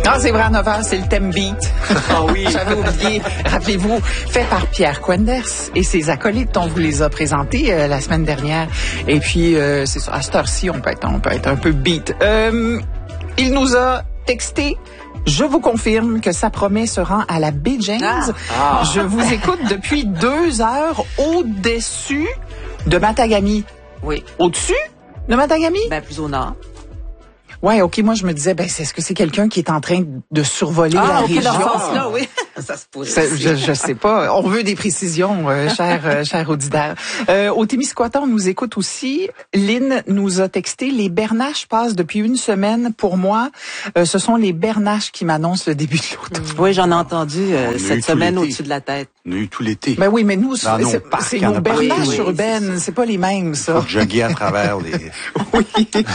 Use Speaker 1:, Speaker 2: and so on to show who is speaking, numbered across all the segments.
Speaker 1: Ah, c'est vrai, à 9h, c'est le thème beat.
Speaker 2: Ah oui.
Speaker 1: J'avais oublié. Rappelez-vous, fait par Pierre Quenders et ses acolytes. On vous les a présentés la semaine dernière. Et puis, c'est ça, à cette heure-ci, on peut être un peu beat. Il nous a texté. Je vous confirme que ça promet se rend à la Baie James. Je vous écoute depuis 2 heures au-dessus de Matagami.
Speaker 2: Oui.
Speaker 1: Au-dessus de Matagami?
Speaker 2: Ben, plus au nord.
Speaker 1: Ouais, OK, moi je me disais, est-ce que c'est quelqu'un qui est en train de survoler la région?
Speaker 2: Là, oui. Ça se pose.
Speaker 1: Je sais pas. On veut des précisions, cher auditeur. Au Témiscouata, on nous écoute aussi. Lynn nous a texté, les bernaches passent depuis 1 semaine. Pour moi, ce sont les bernaches qui m'annoncent le début de l'automne.
Speaker 2: Oui, j'en ai entendu cette semaine au-dessus de la tête.
Speaker 3: On a eu tout l'été.
Speaker 1: Ben oui, mais nous, c'est nos bernaches
Speaker 2: oui,
Speaker 1: urbaines. C'est pas les mêmes, ça.
Speaker 3: Faut que je guide à travers les...
Speaker 1: Oui.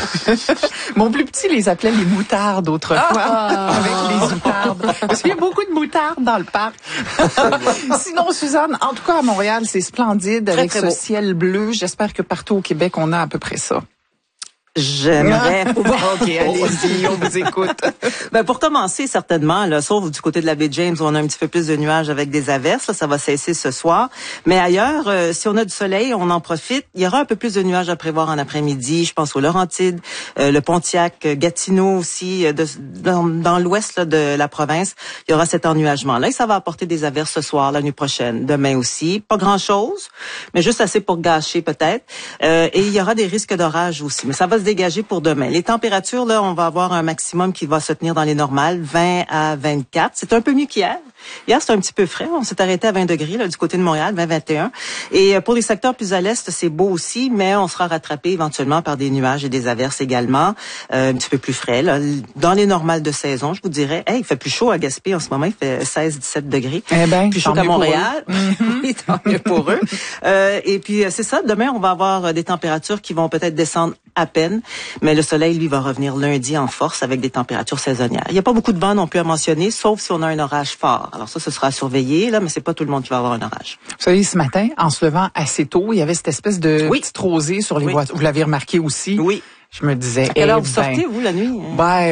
Speaker 1: Mon plus petit les appelait les moutardes autrefois, avec les moutardes. Parce qu'il y a beaucoup de moutardes dans le parc. Sinon, Suzanne, en tout cas à Montréal, c'est splendide
Speaker 2: Très,
Speaker 1: avec
Speaker 2: très
Speaker 1: ce
Speaker 2: beau.
Speaker 1: ciel bleu. J'espère que partout au Québec, on a à peu près ça.
Speaker 2: J'aimerais pouvoir.
Speaker 1: OK, allez-y, on vous écoute.
Speaker 2: Ben, pour commencer, certainement, là, sauf du côté de la baie James, où on a un petit peu plus de nuages avec des averses. Là, ça va cesser ce soir. Mais ailleurs, si on a du soleil, on en profite. Il y aura un peu plus de nuages à prévoir en après-midi. Je pense aux Laurentides, le Pontiac, Gatineau aussi, dans l'ouest là, de la province. Il y aura cet ennuagement-là. Et ça va apporter des averses ce soir, la nuit prochaine, demain aussi. Pas grand-chose, mais juste assez pour gâcher peut-être. Et il y aura des risques d'orage aussi. Mais ça va se dégager pour demain. Les températures, là, on va avoir un maximum qui va se tenir dans les normales, 20 à 24. C'est un peu mieux qu'hier. Hier, c'était un petit peu frais. On s'est arrêté à 20 degrés là, du côté de Montréal, 20-21. Et pour les secteurs plus à l'est, c'est beau aussi, mais on sera rattrapé éventuellement par des nuages et des averses également, un petit peu plus frais. Là. Dans les normales de saison, je vous dirais, il fait plus chaud à Gaspé en ce moment, il fait 16-17 degrés.
Speaker 1: Eh ben,
Speaker 2: plus chaud qu'à Montréal. Oui, tant mieux pour eux. Et puis, c'est ça, demain, on va avoir des températures qui vont peut-être descendre à peine, mais le soleil, lui, va revenir lundi en force avec des températures saisonnières. Il n'y a pas beaucoup de vent non plus à mentionner, sauf si on a un orage fort. Alors ça, ce sera à surveiller, là, mais c'est pas tout le monde qui va avoir un orage.
Speaker 1: Vous savez, ce matin, en se levant assez tôt, il y avait cette espèce de petite rosée sur les voitures. Vous l'avez remarqué aussi?
Speaker 2: Oui.
Speaker 1: Je me disais,
Speaker 2: à quelle heure vous sortez, vous, la nuit?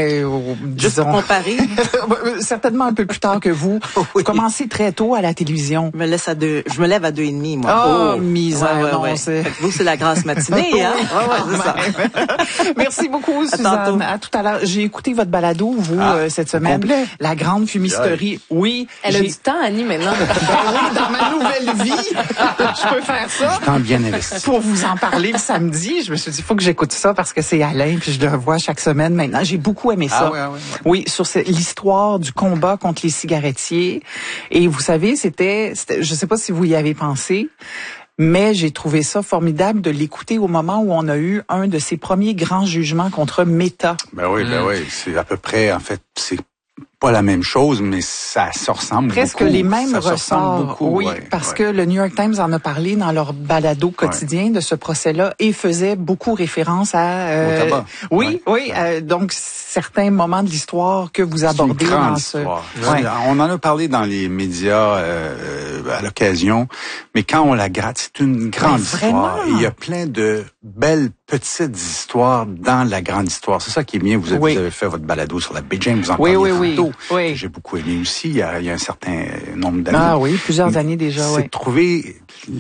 Speaker 2: Juste pour comparer?
Speaker 1: Certainement un peu plus tard que vous. Vous commencez très tôt à la télévision.
Speaker 2: Je me lève à 2h30, moi.
Speaker 1: Misère, non, c'est...
Speaker 2: Vous, c'est la grasse matinée, hein?
Speaker 1: C'est ça. Merci beaucoup, Suzanne. À tout à l'heure. J'ai écouté votre balado, vous, cette semaine.
Speaker 3: Complet.
Speaker 1: La grande fumisterie. Oui.
Speaker 4: Elle a du temps, Annie, maintenant.
Speaker 1: Oui, dans ma nouvelle vie, je peux faire ça.
Speaker 3: Temps bien investi.
Speaker 1: Pour vous en parler le samedi, je me suis dit, il faut que j'écoute ça parce que c'est Alain, puis je le revois chaque semaine maintenant. J'ai beaucoup aimé ça. Oui, sur l'histoire du combat contre les cigarettiers. Et vous savez, c'était, je sais pas si vous y avez pensé, mais j'ai trouvé ça formidable de l'écouter au moment où on a eu un de ses premiers grands jugements contre Meta.
Speaker 3: Ben oui. C'est à peu près, en fait, c'est pas la même chose, mais ça se ressemble
Speaker 1: presque
Speaker 3: beaucoup.
Speaker 1: les mêmes
Speaker 3: ça se ressemble
Speaker 1: ressorts.
Speaker 3: beaucoup,
Speaker 1: oui, parce que le New York Times en a parlé dans leur balado quotidien de ce procès-là et faisait beaucoup référence à
Speaker 3: au tabac.
Speaker 1: Oui, donc certains moments de l'histoire que vous abordez dans ce.
Speaker 3: On en a parlé dans les médias à l'occasion, mais quand on la gratte, c'est une grande histoire. Et il y a plein de belles petites histoires dans la grande histoire. C'est ça qui est bien. Vous avez fait votre balado sur la Baie James, vous en parliez tantôt.
Speaker 1: Oui.
Speaker 3: J'ai beaucoup aimé aussi, il y a un certain nombre d'années.
Speaker 1: Ah oui, plusieurs années déjà,
Speaker 3: c'est de trouver,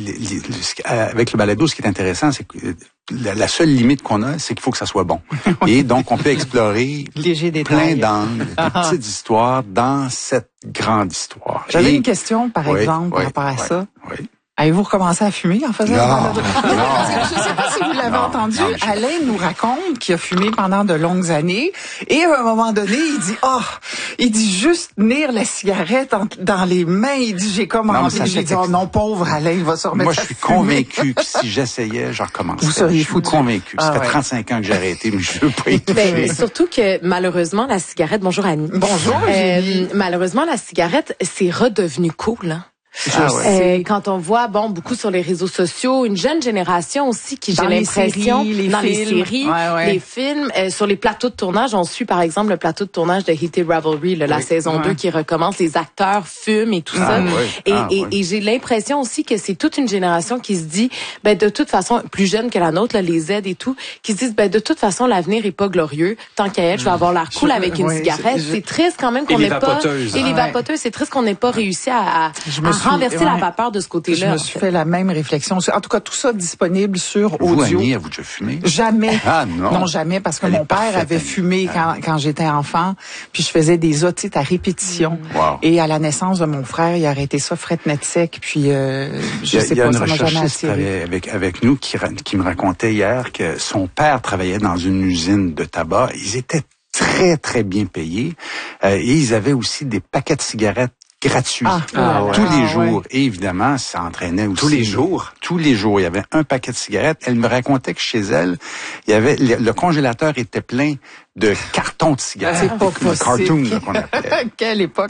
Speaker 3: avec le balado, ce qui est intéressant, c'est que la seule limite qu'on a, c'est qu'il faut que ça soit bon. Et donc, on peut explorer plein d'angles, de petites histoires dans cette grande histoire.
Speaker 1: J'avais une question, par exemple, par rapport à ça.
Speaker 3: Oui.
Speaker 1: Avez-vous recommencé à fumer en faisant
Speaker 3: ça?
Speaker 1: Non. Je ne sais pas si vous l'avez entendu. Alain nous raconte qu'il a fumé pendant de longues années. Et à un moment donné, il dit juste tenir la cigarette dans les mains. Il dit, j'ai comme envie. J'ai dit, non, pauvre Alain, il va se remettre à fumer.
Speaker 3: Moi, je suis convaincu que si j'essayais, j'en recommencerais.
Speaker 1: Vous seriez fou.
Speaker 3: Je suis convaincu. Ça fait 35 ans que j'ai arrêté, mais je veux pas y toucher.
Speaker 4: Mais surtout que, malheureusement, la cigarette... Bonjour, Annie.
Speaker 1: Bonjour, Julie.
Speaker 4: Malheureusement, la cigarette, c'est redevenu cool, hein. Quand on voit, beaucoup sur les réseaux sociaux, une jeune génération aussi qui, j'ai l'impression, dans les séries, les films, sur les plateaux de tournage, on suit par exemple le plateau de tournage de Heated Revelry, la saison 2 qui recommence, les acteurs fument et tout ça. Et j'ai l'impression aussi que c'est toute une génération qui se dit, de toute façon, plus jeune que la nôtre, là, les Z et tout, qui se disent, de toute façon, l'avenir est pas glorieux. Tant qu'à elle, je vais avoir l'air cool avec une cigarette. C'est triste quand même qu'on n'ait pas... Et les vapoteuses, c'est triste qu'on n'ait pas réussi à renverser la vapeur de ce côté-là.
Speaker 1: Je me suis fait la même réflexion. En tout cas, tout ça disponible sur audio.
Speaker 3: Vous, Annie, avez-vous déjà fumé?
Speaker 1: Jamais.
Speaker 3: Ah non.
Speaker 1: Non, jamais, parce que mon père avait fumé quand j'étais enfant, puis je faisais des otites à répétition.
Speaker 3: Wow.
Speaker 1: Et à la naissance de mon frère, il a arrêté ça fret net sec, puis je sais pas, ça m'a jamais attiré. Il y a une recherchiste
Speaker 3: avec nous qui me racontait hier que son père travaillait dans une usine de tabac. Ils étaient très, très bien payés. Et ils avaient aussi des paquets de cigarettes gratuits tous les jours. Et évidemment, ça entraînait aussi...
Speaker 5: Tous les jours?
Speaker 3: Tous les jours. Il y avait un paquet de cigarettes. Elle me racontait que chez elle, il y avait le congélateur était plein de cartons de cigarettes.
Speaker 1: C'est pas possible.
Speaker 3: Cartoon, qu'on appelait.
Speaker 1: Quelle époque.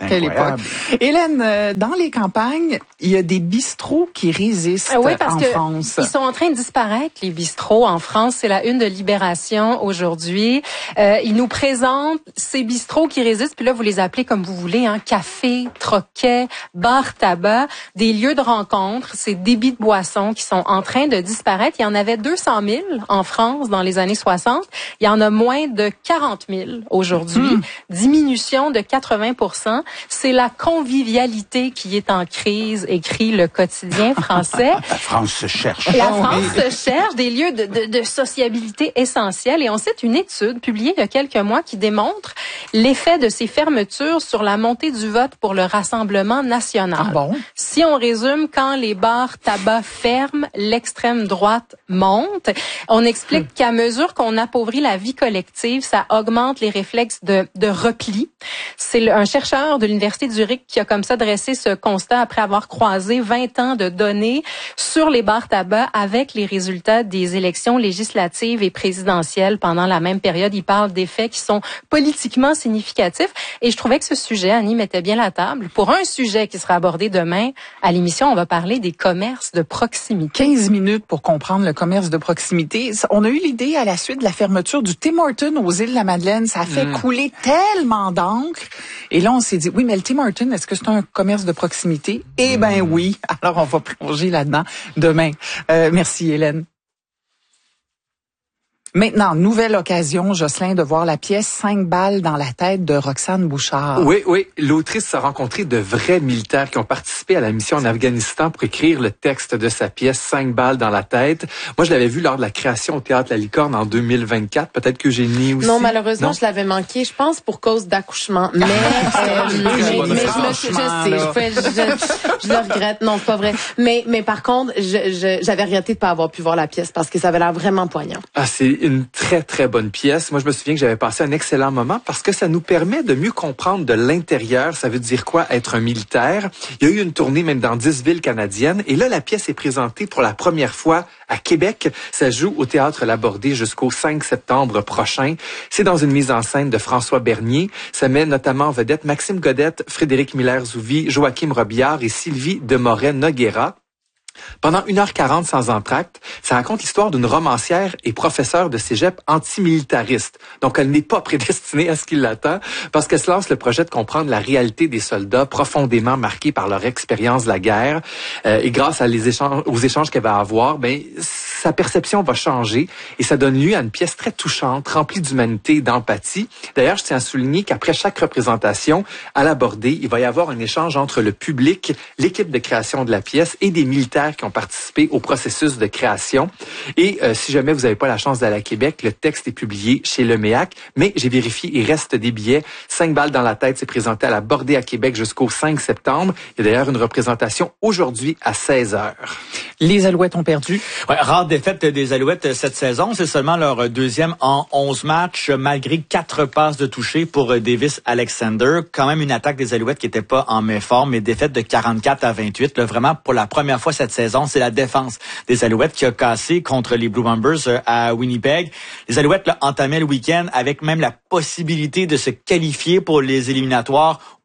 Speaker 1: Hélène, dans les campagnes, il y a des bistrots qui résistent en France.
Speaker 6: Ils sont en train de disparaître, les bistrots en France. C'est la une de Libération aujourd'hui. Ils nous présentent ces bistrots qui résistent, puis là, vous les appelez comme vous voulez, café, troquet, bar tabac, des lieux de rencontre, ces débits de boissons qui sont en train de disparaître. Il y en avait 200 000 en France dans les années 60. Il y en a moins de 40 000 aujourd'hui. Diminution de 80%. C'est la convivialité qui est en crise, écrit le quotidien français.
Speaker 3: La France se cherche.
Speaker 6: La France se cherche des lieux de sociabilité essentiels. Et on cite une étude publiée il y a quelques mois qui démontre l'effet de ces fermetures sur la montée du vote pour le Rassemblement national.
Speaker 1: Ah bon?
Speaker 6: Si on résume, quand les bars tabac ferment, l'extrême droite monte. On explique qu'à mesure qu'on appauvrit la vie collective, ça augmente les réflexes de repli. C'est un chercheur de l'Université de Zurich qui a comme ça dressé ce constat après avoir croisé 20 ans de données sur les bars tabac avec les résultats des élections législatives et présidentielles pendant la même période. Il parle d'effets qui sont politiquement significatifs. Et je trouvais que ce sujet, Annie, mettait bien la table. Pour un sujet qui sera abordé demain à l'émission, on va parler des commerces de proximité.
Speaker 1: 15 minutes pour comprendre le commerce de proximité. On a eu l'idée à la suite de la fermeture du Tim Hortons aux îles de la Madeleine. Ça a fait couler tellement d'encre. Et là, on s'est dit, oui, mais le Tim Hortons, est-ce que c'est un commerce de proximité? Eh ben oui. Alors, on va plonger là-dedans demain. Merci, Hélène. Maintenant, nouvelle occasion, Jocelyn, de voir la pièce 5 balles dans la tête de Roxane Bouchard.
Speaker 5: Oui. L'autrice a rencontré de vrais militaires qui ont participé à la mission en Afghanistan pour écrire le texte de sa pièce 5 balles dans la tête. Moi, je l'avais vu lors de la création au Théâtre La Licorne en 2024. Peut-être que Eugénie aussi.
Speaker 4: Non, malheureusement, je l'avais manqué, je pense, pour cause d'accouchement. Mais, je le regrette. Non, c'est pas vrai. Mais par contre, j'avais regretté de pas avoir pu voir la pièce parce que ça avait l'air vraiment poignant.
Speaker 5: C'est une très, très bonne pièce. Moi, je me souviens que j'avais passé un excellent moment parce que ça nous permet de mieux comprendre de l'intérieur. Ça veut dire quoi être un militaire? Il y a eu une tournée même dans 10 villes canadiennes. Et là, la pièce est présentée pour la première fois à Québec. Ça joue au Théâtre Labordé jusqu'au 5 septembre prochain. C'est dans une mise en scène de François Bernier. Ça met notamment en vedette Maxime Godette, Frédéric Miller-Zouvi, Joachim Robillard et Sylvie Demorey-Noguera. Pendant 1h40 sans entracte, ça raconte l'histoire d'une romancière et professeure de cégep antimilitariste. Donc, elle n'est pas prédestinée à ce qui l'attend parce qu'elle se lance le projet de comprendre la réalité des soldats profondément marqués par leur expérience de la guerre. Et grâce aux échanges qu'elle va avoir, sa perception va changer et ça donne lieu à une pièce très touchante, remplie d'humanité et d'empathie. D'ailleurs, je tiens à souligner qu'après chaque représentation à l'Abordé, il va y avoir un échange entre le public, l'équipe de création de la pièce et des militaires qui ont participé au processus de création. Et si jamais vous n'avez pas la chance d'aller à Québec, le texte est publié chez Le Méac, mais j'ai vérifié, il reste des billets. 5 balles dans la tête, c'est présenté à la Bordée à Québec jusqu'au 5 septembre. Il y a d'ailleurs une représentation aujourd'hui à 16h.
Speaker 1: Les Alouettes ont perdu.
Speaker 7: Ouais, rare défaite des Alouettes cette saison. C'est seulement leur deuxième en 11 matchs, malgré 4 passes de toucher pour Davis Alexander. Quand même une attaque des Alouettes qui n'était pas en méforme, mais défaite de 44-28. Là, vraiment, pour la première fois cette saison, c'est la défense des Alouettes qui a cassé contre les Blue Bombers à Winnipeg. Les Alouettes là, entamaient le week-end avec même la possibilité de se qualifier pour les éliminatoires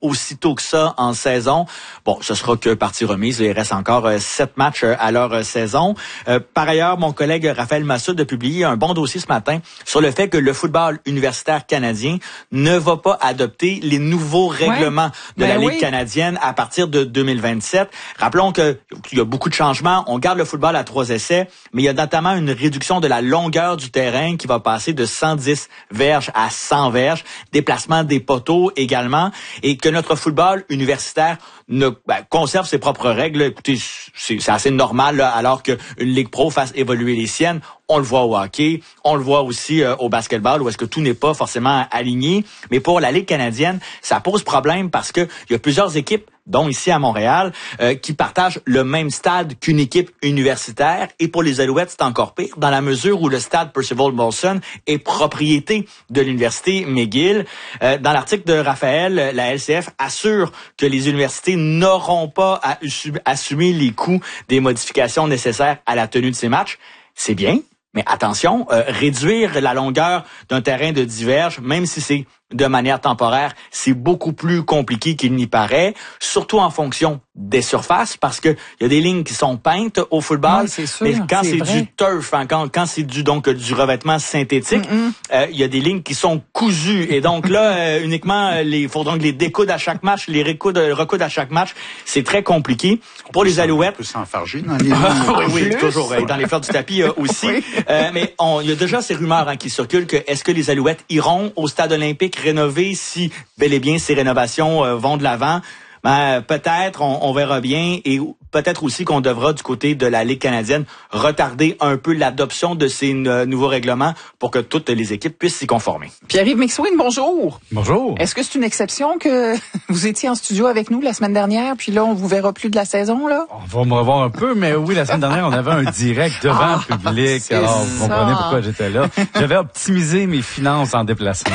Speaker 7: aussitôt que ça en saison. Bon, ce sera que partie remise. Il reste encore 7 matchs à leur saison. Par ailleurs, mon collègue Raphaël Massoud a publié un bon dossier ce matin sur le fait que le football universitaire canadien ne va pas adopter les nouveaux règlements de la Ligue canadienne à partir de 2027. Rappelons qu'il y a beaucoup de changements. On garde le football à 3 essais, mais il y a notamment une réduction de la longueur du terrain qui va passer de 110 verges à 100 verges, déplacement des poteaux également, et que notre football universitaire conserve ses propres règles. Écoutez, c'est assez normal là, alors qu'une Ligue pro fasse évoluer les siennes. On le voit au hockey, on le voit aussi au basketball, où est-ce que tout n'est pas forcément aligné. Mais pour la Ligue canadienne, ça pose problème parce que il y a plusieurs équipes, dont ici à Montréal, qui partagent le même stade qu'une équipe universitaire. Et pour les Alouettes, c'est encore pire, dans la mesure où le stade Percival Molson est propriété de l'Université McGill. Dans l'article de Raphaël, la LCF assure que les universités n'auront pas à assumer les coûts des modifications nécessaires à la tenue de ces matchs. C'est bien, mais attention, réduire la longueur d'un terrain de 10 verges, même si c'est de manière temporaire, c'est beaucoup plus compliqué qu'il n'y paraît, surtout en fonction des surfaces, parce que il y a des lignes qui sont peintes au football,
Speaker 1: c'est sûr,
Speaker 7: mais quand c'est
Speaker 1: vrai.
Speaker 7: du turf, quand c'est du revêtement synthétique, il y a des lignes qui sont cousues, et donc là uniquement il faudra les découdre à chaque match, les recoudre à chaque match, c'est très compliqué pour les Alouettes.
Speaker 3: On peut s'enfarger dans les
Speaker 7: oui, toujours dans les fleurs du tapis aussi. Mais il y a déjà ces rumeurs qui circulent que est-ce que les Alouettes iront au stade olympique rénové si bel et bien ces rénovations vont de l'avant? Peut-être, on verra bien, et peut-être aussi qu'on devra, du côté de la Ligue canadienne, retarder un peu l'adoption de ces nouveaux règlements pour que toutes les équipes puissent s'y conformer.
Speaker 1: Pierre-Yves McSween, bonjour.
Speaker 8: Bonjour.
Speaker 1: Est-ce que c'est une exception que vous étiez en studio avec nous la semaine dernière, puis là, on vous verra plus de la saison, là?
Speaker 8: On va me revoir un peu, mais oui, la semaine dernière, on avait un direct devant le public, alors vous comprenez pourquoi j'étais là. J'avais optimisé mes finances en déplacement.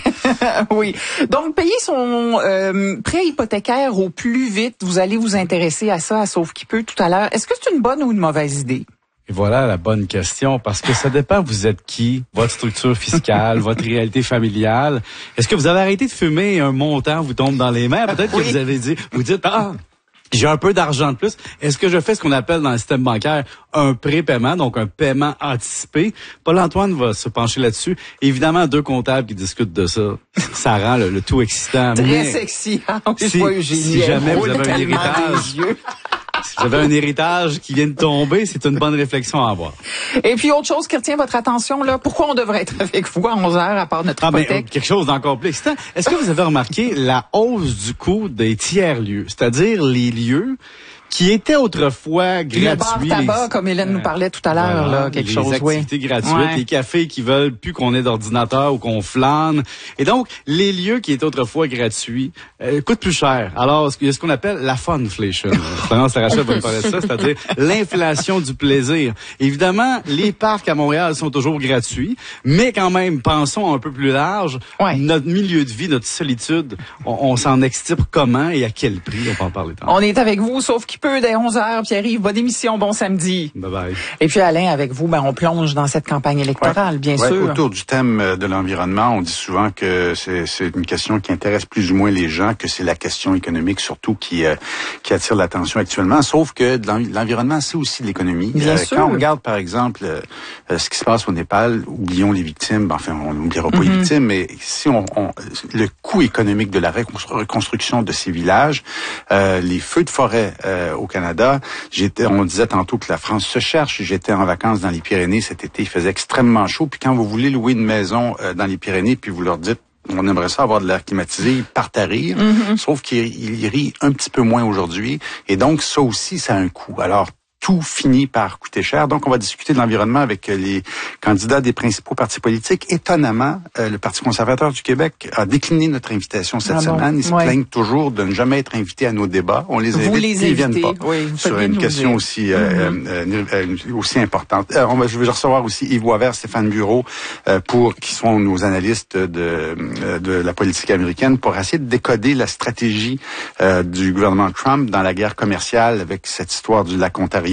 Speaker 1: Oui. Donc, payer son prêt hypothécaire au plus vite, vous allez vous intéresser à ça, à Sauve qui peut tout à l'heure. Est-ce que c'est une bonne ou une mauvaise idée?
Speaker 8: Et voilà la bonne question, parce que ça dépend vous êtes qui, votre structure fiscale, votre réalité familiale. Est-ce que vous avez arrêté de fumer et un montant vous tombe dans les mains? Peut-être que vous avez dit, vous dites, j'ai un peu d'argent de plus. Est-ce que je fais ce qu'on appelle dans le système bancaire un prépaiement, donc un paiement anticipé? Paul-Antoine va se pencher là-dessus. Évidemment, 2 comptables qui discutent de ça. Ça rend le tout excitant.
Speaker 1: Très sexy.
Speaker 8: Si jamais vous avez un héritage... Si vous avez un héritage qui vient de tomber, c'est une bonne réflexion à avoir.
Speaker 1: Et puis, autre chose qui retient votre attention, là, pourquoi on devrait être avec vous à 11h à part notre hypothèque?
Speaker 8: Quelque chose d'encore plus excitant. Est-ce que vous avez remarqué la hausse du coût des tiers-lieux, c'est-à-dire les lieux qui étaient autrefois gratuits.
Speaker 1: Le bar tabac, comme Hélène nous parlait tout à l'heure, là, quelque chose,
Speaker 8: les activités gratuites, les cafés qui veulent plus qu'on ait d'ordinateur ou qu'on flâne. Et donc, les lieux qui étaient autrefois gratuits coûtent plus cher. Alors, il y a ce qu'on appelle la funflation. Florence Rachel va nous parler de ça, c'est-à-dire l'inflation du plaisir. Évidemment, les parcs à Montréal sont toujours gratuits, mais quand même, pensons un peu plus large. Notre milieu de vie, notre solitude, on s'en extirpe comment et à quel prix? On peut en parler tantôt.
Speaker 1: On est avec vous, sauf qu'il peut, dès 11h. Pierre-Yves, bonne émission, bon samedi.
Speaker 3: Bye-bye.
Speaker 1: Et puis Alain, avec vous, on plonge dans cette campagne électorale, bien sûr.
Speaker 3: Autour du thème de l'environnement, on dit souvent que c'est une question qui intéresse plus ou moins les gens, que c'est la question économique surtout qui attire l'attention actuellement. Sauf que l'environnement, c'est aussi de l'économie.
Speaker 1: Bien sûr.
Speaker 3: Quand on regarde, par exemple, ce qui se passe au Népal, oublions les victimes. Enfin, on n'oubliera pas les victimes, mais si le coût économique de la reconstruction de ces villages, les feux de forêt au Canada. On disait tantôt que la France se cherche. J'étais en vacances dans les Pyrénées cet été. Il faisait extrêmement chaud. Puis quand vous voulez louer une maison dans les Pyrénées, puis vous leur dites, on aimerait ça avoir de l'air climatisé, ils partent à rire. Sauf qu'ils rient un petit peu moins aujourd'hui. Et donc, ça aussi, ça a un coût. Alors, tout finit par coûter cher. Donc, on va discuter de l'environnement avec les candidats des principaux partis politiques. Étonnamment, le Parti conservateur du Québec a décliné notre invitation cette semaine. Ils se plaignent toujours de ne jamais être invités à nos débats. On les invite, ils viennent pas. Sur une question aussi importante. Je vais recevoir aussi Yves Boisvert, Stéphane Bureau, qui sont nos analystes de la politique américaine, pour essayer de décoder la stratégie du gouvernement Trump dans la guerre commerciale avec cette histoire du lac Ontario.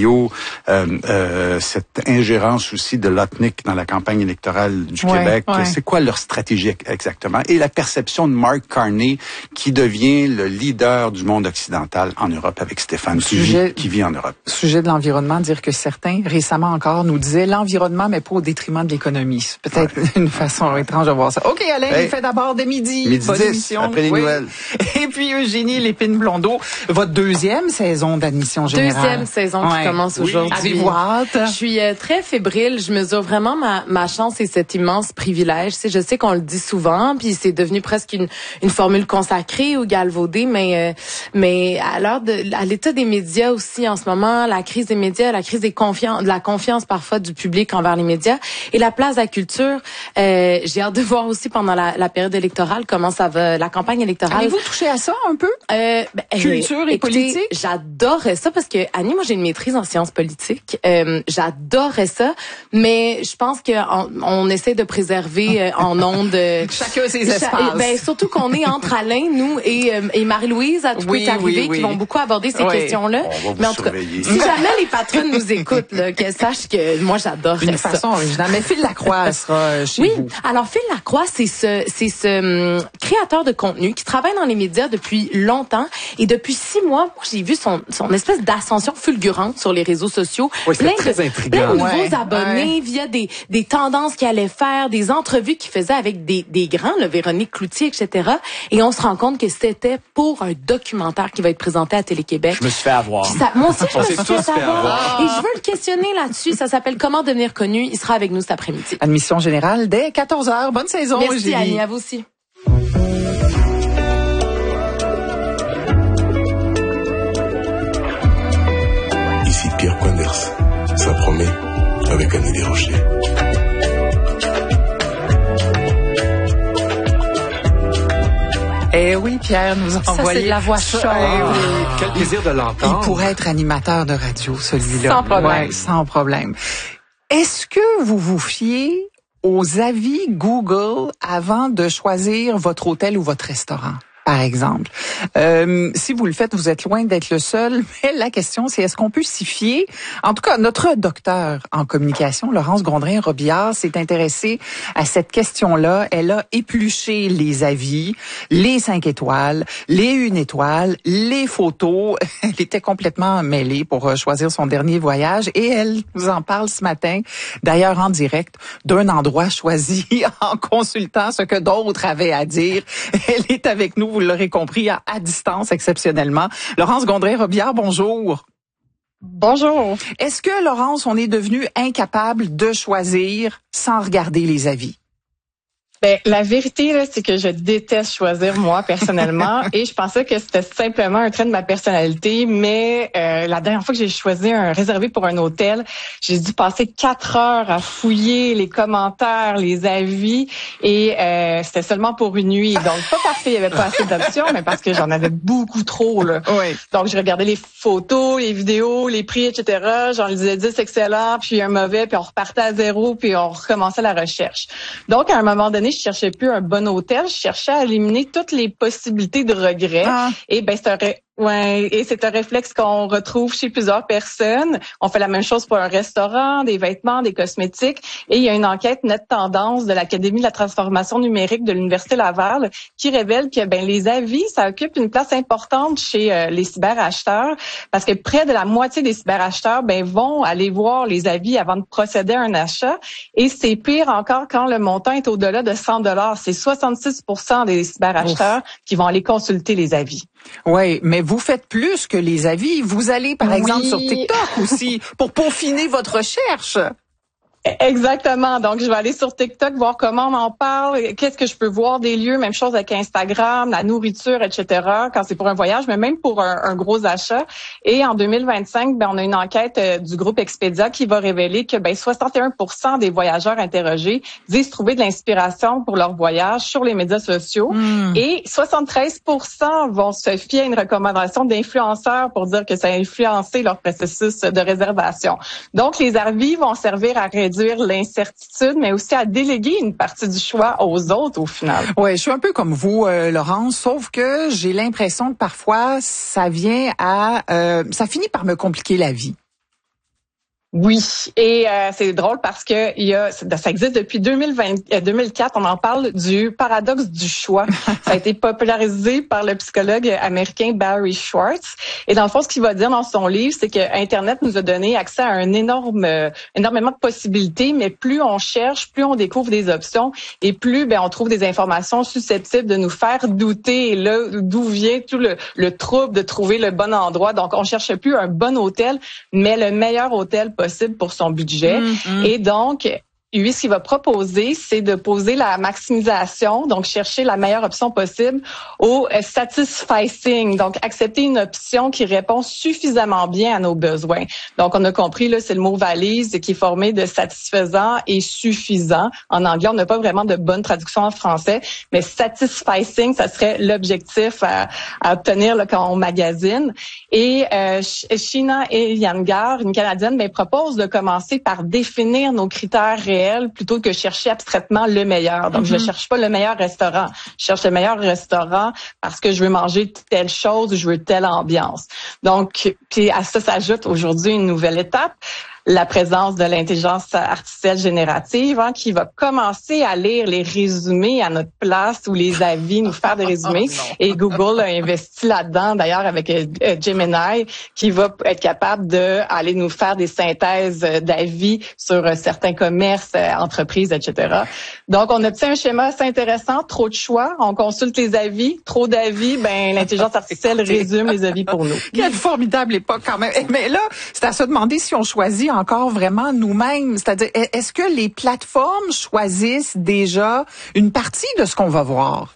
Speaker 3: Ontario, cette ingérence aussi de l'Otnick dans la campagne électorale du Québec. C'est quoi leur stratégie exactement? Et la perception de Mark Carney qui devient le leader du monde occidental en Europe avec Stéphane qui vit en Europe.
Speaker 1: Sujet de l'environnement, dire que certains, récemment encore, nous disaient l'environnement, mais pas au détriment de l'économie. C'est peut-être une façon étrange de voir ça. OK, Alain, il fait d'abord dès midi.
Speaker 3: Midi 10, après les nouvelles.
Speaker 1: Et puis Eugénie Lépine-Blondeau, votre deuxième saison d'admission générale.
Speaker 4: Deuxième saison qui commence aujourd'hui.
Speaker 1: Avez-vous hâte?
Speaker 4: Je suis très fébrile. Je mesure vraiment ma chance et cet immense privilège. Je sais qu'on le dit souvent, puis c'est devenu presque une formule consacrée ou galvaudée, mais à l'état des médias aussi en ce moment, la crise des médias, la crise de la confiance parfois du public envers les médias et la place de la culture. J'ai hâte de voir aussi pendant la période électorale comment ça va, la campagne électorale.
Speaker 1: Avez-vous touché à ça un peu? Culture et politique?
Speaker 4: J'adorais ça parce que, Annie, moi j'ai une maîtrise en sciences politiques. J'adorais ça, mais je pense qu'on essaie de préserver en ondes
Speaker 1: chacun ses espaces.
Speaker 4: Surtout qu'on est entre Alain, nous et Marie-Louise à tout est arrivé qui vont beaucoup aborder ces questions-là.
Speaker 3: Mais en
Speaker 4: tout cas, si jamais les patrons nous écoutent, qu'elles sachent que moi j'adorerais ça.
Speaker 1: Une façon originale. Mais Phil Lacroix sera chez vous.
Speaker 4: Alors Phil Lacroix, c'est ce créateur de contenu qui travaille dans les médias depuis longtemps et depuis 6 mois, moi j'ai vu son espèce d'ascension fulgurante sur les réseaux sociaux.
Speaker 5: Plein de
Speaker 4: nouveaux abonnés via des tendances qu'il allait faire, des entrevues qu'il faisait avec des grands, Véronique Cloutier, etc. Et on se rend compte que c'était pour un documentaire qui va être présenté à Télé-Québec.
Speaker 7: Je me suis fait avoir.
Speaker 4: Moi aussi, je me suis fait avoir. Et je veux le questionner là-dessus. Ça s'appelle Comment devenir connu. Il sera avec nous cet après-midi.
Speaker 1: Admission générale dès 14h. Bonne saison.
Speaker 4: Merci Annie, à vous aussi.
Speaker 9: Ici Pierre Coinders. Ça promet avec Annie Desrochers.
Speaker 1: Eh oui, Pierre nous a envoyé.
Speaker 4: C'est de la voix chaude.
Speaker 5: Quel plaisir de l'entendre.
Speaker 1: Il pourrait être animateur de radio, celui-là.
Speaker 4: Sans problème.
Speaker 1: Ouais, sans problème. Est-ce que vous vous fiez aux avis Google avant de choisir votre hôtel ou votre restaurant? Par exemple. Si vous le faites, vous êtes loin d'être le seul. Mais la question, c'est est-ce qu'on peut s'y fier? En tout cas, notre docteur en communication, Laurence Gondrin-Robillard, s'est intéressée à cette question-là. Elle a épluché les avis, les 5 étoiles, les 1 étoile, les photos. Elle était complètement mêlée pour choisir son dernier voyage et elle nous en parle ce matin, d'ailleurs en direct, d'un endroit choisi en consultant ce que d'autres avaient à dire. Elle est avec nous. Vous l'aurez compris, à distance exceptionnellement. Laurence Gondrin-Robillard, bonjour.
Speaker 10: Bonjour.
Speaker 1: Est-ce que, Laurence, on est devenu incapable de choisir sans regarder les avis?
Speaker 10: La vérité, là, c'est que je déteste choisir moi personnellement et je pensais que c'était simplement un trait de ma personnalité, mais la dernière fois que j'ai choisi un réservé pour un hôtel, j'ai dû passer 4 heures à fouiller les commentaires, les avis et c'était seulement pour une nuit. Donc pas parce qu'il y avait pas assez d'options, mais parce que j'en avais beaucoup trop là.
Speaker 1: Oui.
Speaker 10: Donc je regardais les photos, les vidéos, les prix, etc. J'en lisais 10 excellents, puis un mauvais, puis on repartait à 0, puis on recommençait la recherche. Donc à un moment donné, je cherchais plus un bon hôtel, je cherchais à éliminer toutes les possibilités de regret. Et c'est un réflexe qu'on retrouve chez plusieurs personnes. On fait la même chose pour un restaurant, des vêtements, des cosmétiques. Et il y a une enquête Net Tendance de l'Académie de la transformation numérique de l'Université Laval qui révèle que les avis, ça occupe une place importante chez les cyberacheteurs parce que près de la moitié des cyberacheteurs vont aller voir les avis avant de procéder à un achat. Et c'est pire encore quand le montant est au-delà de 100 $. C'est 66% des cyberacheteurs qui vont aller consulter les avis.
Speaker 1: Oui, mais vous faites plus que les avis. Vous allez, par exemple, sur TikTok aussi pour peaufiner votre recherche.
Speaker 10: Exactement. Donc, je vais aller sur TikTok, voir comment on en parle, qu'est-ce que je peux voir des lieux, même chose avec Instagram, la nourriture, etc., quand c'est pour un voyage, mais même pour un gros achat. Et en 2025, on a une enquête du groupe Expedia qui va révéler que 61% des voyageurs interrogés disent trouver de l'inspiration pour leur voyage sur les médias sociaux. Et 73% vont se fier à une recommandation d'influenceurs pour dire que ça a influencé leur processus de réservation. Donc, les avis vont servir à réduire l'incertitude, mais aussi à déléguer une partie du choix aux autres au final.
Speaker 1: Ouais, je suis un peu comme vous, Laurence, sauf que j'ai l'impression que parfois ça finit par me compliquer la vie.
Speaker 10: Oui, et c'est drôle parce que ça existe depuis 2004. On en parle du paradoxe du choix. Ça a été popularisé par le psychologue américain Barry Schwartz. Et dans le fond, ce qu'il va dire dans son livre, c'est que Internet nous a donné accès à énormément de possibilités, mais plus on cherche, plus on découvre des options et plus on trouve des informations susceptibles de nous faire douter. Et là, d'où vient tout le trouble de trouver le bon endroit. Donc, on cherche plus un bon hôtel, mais le meilleur hôtel possible pour son budget. Et donc, lui, ce qu'il va proposer, c'est de poser la maximisation, donc chercher la meilleure option possible au satisficing, donc accepter une option qui répond suffisamment bien à nos besoins. Donc, on a compris, là, c'est le mot valise qui est formé de satisfaisant et suffisant. En anglais, on n'a pas vraiment de bonne traduction en français, mais satisficing, ça serait l'objectif à obtenir là, quand on magasine. Et Sheena Iyengar, une Canadienne, propose de commencer par définir nos critères réels plutôt que chercher abstraitement le meilleur. Donc, je ne cherche pas le meilleur restaurant. Je cherche le meilleur restaurant parce que je veux manger telle chose, je veux telle ambiance. Donc, puis à ça s'ajoute aujourd'hui une nouvelle étape, la présence de l'intelligence artificielle générative qui va commencer à lire les résumés à notre place ou les avis, nous faire des résumés. Et Google a investi là-dedans, d'ailleurs, avec Gemini, qui va être capable de aller nous faire des synthèses d'avis sur certains commerces, entreprises, etc. Donc, on obtient un schéma assez intéressant. Trop de choix, on consulte les avis. Trop d'avis, l'intelligence artificielle résume les avis pour nous.
Speaker 1: Quelle formidable époque quand même. Mais là, c'est à se demander si on choisit encore vraiment nous-mêmes. C'est-à-dire, est-ce que les plateformes choisissent déjà une partie de ce qu'on va voir?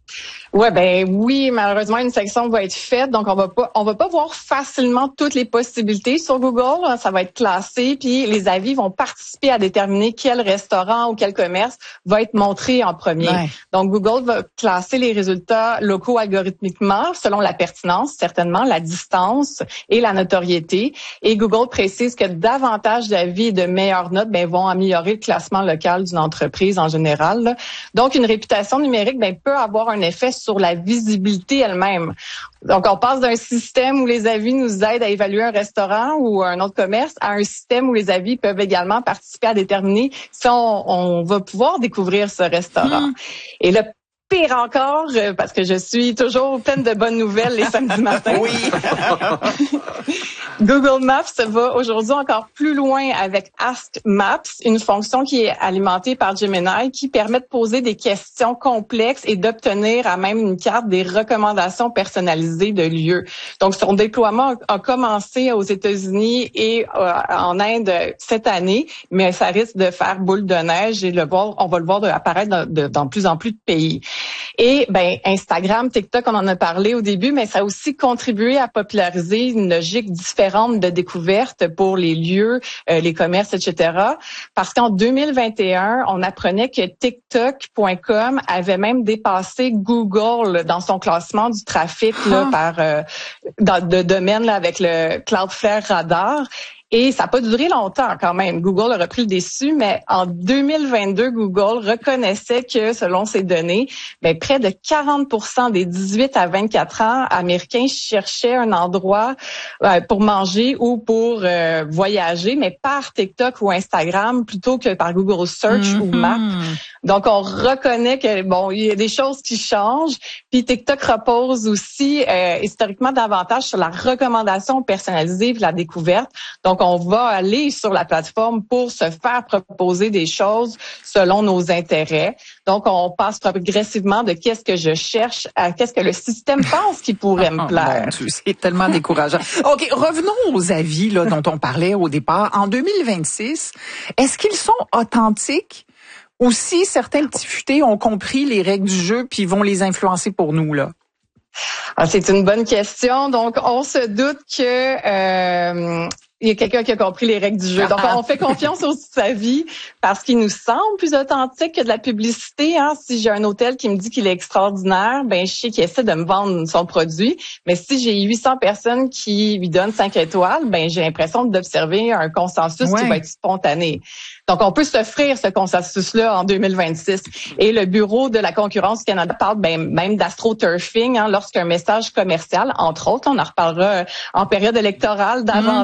Speaker 10: Ouais, oui, malheureusement, une section va être faite, donc on va pas voir facilement toutes les possibilités sur Google. Ça va être classé, puis les avis vont participer à déterminer quel restaurant ou quel commerce va être montré en premier. Ouais. Donc, Google va classer les résultats locaux algorithmiquement selon la pertinence, certainement, la distance et la notoriété. Et Google précise que davantage d'avis et de meilleures notes vont améliorer le classement local d'une entreprise en général, là. Donc, une réputation numérique peut avoir un effet sur la visibilité elle-même. Donc, on passe d'un système où les avis nous aident à évaluer un restaurant ou un autre commerce à un système où les avis peuvent également participer à déterminer si on va pouvoir découvrir ce restaurant. Et le pire encore, parce que je suis toujours pleine de bonnes nouvelles les samedis matins.
Speaker 1: Oui.
Speaker 10: Google Maps va aujourd'hui encore plus loin avec Ask Maps, une fonction qui est alimentée par Gemini qui permet de poser des questions complexes et d'obtenir à même une carte des recommandations personnalisées de lieux. Donc, son déploiement a commencé aux États-Unis et en Inde cette année, mais ça risque de faire boule de neige et on va le voir apparaître dans plus en plus de pays. Et Instagram, TikTok, on en a parlé au début, mais ça a aussi contribué à populariser une logique différente de découverte pour les lieux, les commerces, etc. Parce qu'en 2021, on apprenait que TikTok.com avait même dépassé Google dans son classement du trafic de domaine avec le Cloudflare Radar. Et ça n'a pas duré longtemps quand même. Google a repris le dessus, mais en 2022, Google reconnaissait que, selon ces données, près de 40% des 18 à 24 ans américains cherchaient un endroit pour manger ou pour voyager, mais par TikTok ou Instagram plutôt que par Google Search ou Maps. Donc, on reconnaît que il y a des choses qui changent. Puis TikTok repose aussi historiquement davantage sur la recommandation personnalisée et la découverte. Donc, on va aller sur la plateforme pour se faire proposer des choses selon nos intérêts. Donc, on passe progressivement de qu'est-ce que je cherche à qu'est-ce que le système pense qui pourrait me plaire.
Speaker 1: Mon Dieu, c'est tellement décourageant. OK, revenons aux avis dont on parlait au départ. En 2026, est-ce qu'ils sont authentiques? Ou si certains petits futés ont compris les règles du jeu puis vont les influencer pour nous, là?
Speaker 10: C'est une bonne question. Donc, on se doute que il y a quelqu'un qui a compris les règles du jeu. Donc, on fait confiance aux avis parce qu'il nous semble plus authentique que de la publicité. Si j'ai un hôtel qui me dit qu'il est extraordinaire, je sais qu'il essaie de me vendre son produit. Mais si j'ai 800 personnes qui lui donnent 5 étoiles, j'ai l'impression d'observer un consensus qui va être spontané. Donc, on peut s'offrir ce consensus-là en 2026. Et le Bureau de la concurrence du Canada parle même d'astroturfing lorsqu'un message commercial, entre autres, on en reparlera en période électorale davantage dans les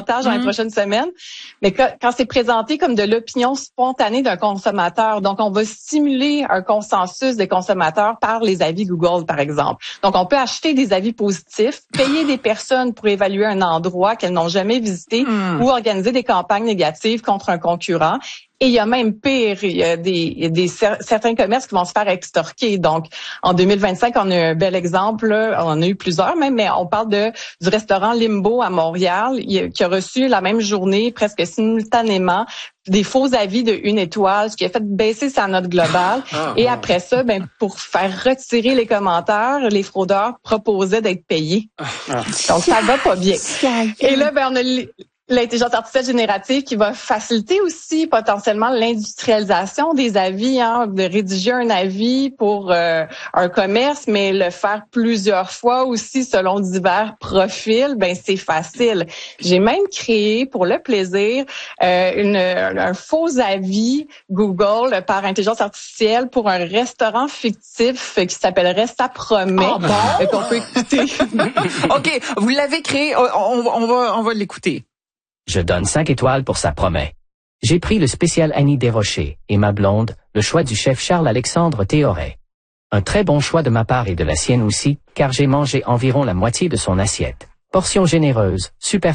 Speaker 10: prochaines semaines. Mais quand c'est présenté comme de l'opinion spontanée d'un consommateur, donc on va stimuler un consensus des consommateurs par les avis Google, par exemple. Donc, on peut acheter des avis positifs, payer des personnes pour évaluer un endroit qu'elles n'ont jamais visité ou organiser des campagnes négatives contre un concurrent. Et il y a même pire, il y a certains commerces qui vont se faire extorquer. Donc, en 2025, on a un bel exemple, là, on en a eu plusieurs même, mais on parle du restaurant Limbo à Montréal, qui a reçu la même journée, presque simultanément, des faux avis de 1 étoile, ce qui a fait baisser sa note globale. Et après ça, pour faire retirer les commentaires, les fraudeurs proposaient d'être payés. Donc, ça va pas bien. Et là, on a l'intelligence artificielle générative qui va faciliter aussi potentiellement l'industrialisation des avis, de rédiger un avis pour un commerce, mais le faire plusieurs fois aussi selon divers profils, c'est facile. J'ai même créé pour le plaisir un faux avis Google par intelligence artificielle pour un restaurant fictif qui s'appellerait Ça promet. Qu'on peut écouter.
Speaker 1: OK, vous l'avez créé, on va l'écouter.
Speaker 11: Je donne 5 étoiles pour Ça promet. J'ai pris le spécial Annie Desrochers et ma blonde, le choix du chef Charles-Alexandre Théoret. Un très bon choix de ma part et de la sienne aussi, car j'ai mangé environ la moitié de son assiette. Portion généreuse, super